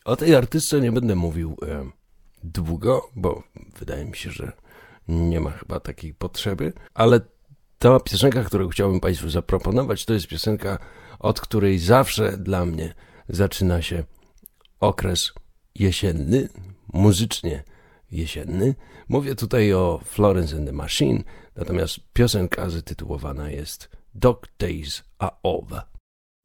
O tej artystce nie będę mówił długo, bo wydaje mi się, że nie ma chyba takiej potrzeby, ale ta piosenka, którą chciałbym Państwu zaproponować, to jest piosenka, od której zawsze dla mnie zaczyna się okres jesienny, muzycznie jesienny. Mówię tutaj o Florence and the Machine, natomiast piosenka zatytułowana jest Dog Days Are Over.